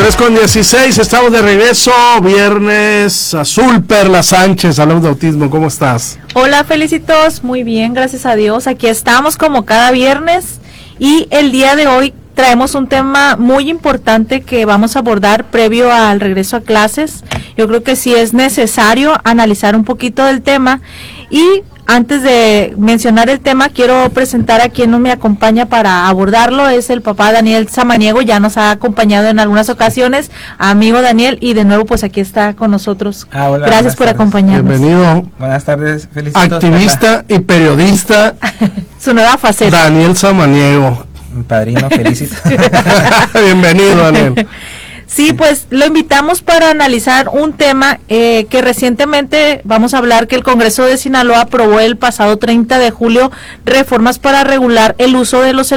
3:16, estamos de regreso, viernes azul. Perla Sánchez, hablamos de autismo, ¿cómo estás? Hola, Felicitos, muy bien, gracias a Dios, aquí estamos como cada viernes y el día de hoy traemos un tema muy importante que vamos a abordar previo al regreso a clases. Yo creo que sí es necesario analizar un poquito del tema y antes de mencionar el tema, quiero presentar a quien me acompaña para abordarlo. Es el papá Daniel Samaniego, ya nos ha acompañado en algunas ocasiones. Amigo Daniel, y de nuevo pues aquí está con nosotros. Hola, gracias por acompañarnos. Bienvenido. Buenas tardes, felicitos. Activista y periodista. Su nueva faceta. Daniel Samaniego. Mi padrino, felicito. Bienvenido, Daniel. Sí, pues lo invitamos para analizar un tema que recientemente vamos a hablar que el Congreso de Sinaloa aprobó el pasado 30 de julio reformas para regular el uso de los